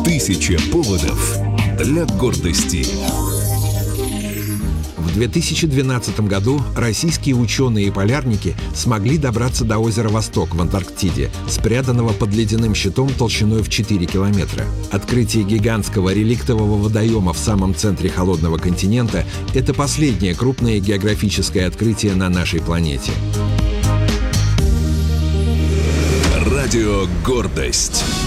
Тысяча поводов для гордости. В 2012 году российские ученые и полярники смогли добраться до озера Восток в Антарктиде, спрятанного под ледяным щитом толщиной в 4 километра. Открытие гигантского реликтового водоема в самом центре холодного континента – это последнее крупное географическое открытие на нашей планете. Радио «Гордость».